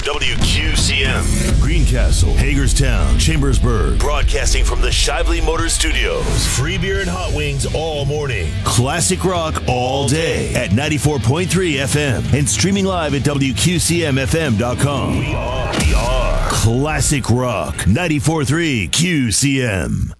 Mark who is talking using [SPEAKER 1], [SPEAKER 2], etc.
[SPEAKER 1] WQCM. Greencastle, Hagerstown, Chambersburg. Broadcasting from the Shively Motor Studios. Free beer and hot wings all morning. Classic rock all day at 94.3 FM. And streaming live at WQCMFM.com. We are Classic Rock 94.3 QCM.